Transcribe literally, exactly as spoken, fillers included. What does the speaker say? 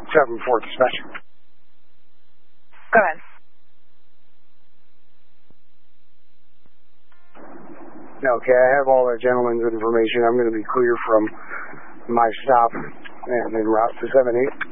seven four dispatch. Go ahead. Okay, I have all that gentleman's information. I'm going to be clear from my stop and en route to seven eight.